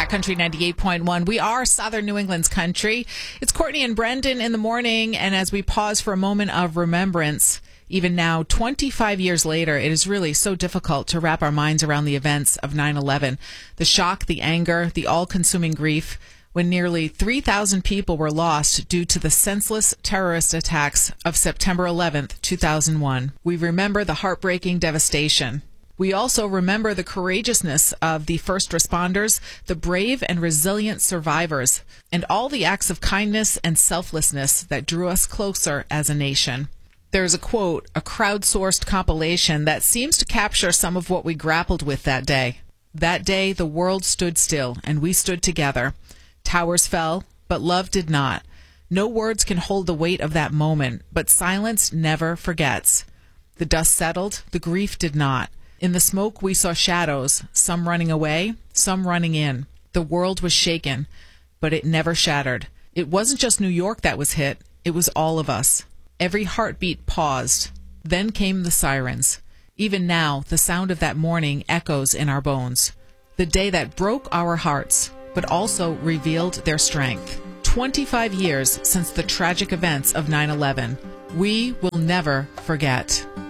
Country 98.1. We are Southern New England's country. It's Courtney and Brendan in the morning, and as we pause for a moment of remembrance, even now, 25 years later, it is really so difficult to wrap our minds around the events of 9/11. The shock, the anger, the all-consuming grief, when nearly 3,000 people were lost due to the senseless terrorist attacks of September 11th, 2001. We remember the heartbreaking devastation. We also remember the courageousness of the first responders, the brave and resilient survivors, and all the acts of kindness and selflessness that drew us closer as a nation. There's a quote, a crowdsourced compilation that seems to capture some of what we grappled with that day. That day, the world stood still, and we stood together. Towers fell, but love did not. No words can hold the weight of that moment, but silence never forgets. The dust settled, the grief did not. In the smoke, we saw shadows, some running away, some running in. The world was shaken, but it never shattered. It wasn't just New York that was hit, it was all of us. Every heartbeat paused. Then came the sirens. Even now, the sound of that morning echoes in our bones. The day that broke our hearts, but also revealed their strength. 25 years since the tragic events of 9/11. We will never forget.